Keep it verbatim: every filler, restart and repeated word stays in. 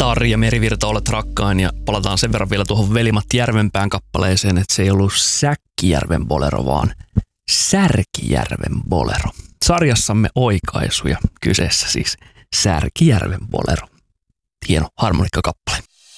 Tari ja Merivirta olet rakkain ja palataan sen verran vielä tuohon Veli-Matti Järvenpään kappaleeseen, että se ei ollut Säkkijärven bolero, vaan Särkijärven bolero. Sarjassamme oikaisuja, kyseessä siis Särkijärven bolero. Hieno harmonikkakappale.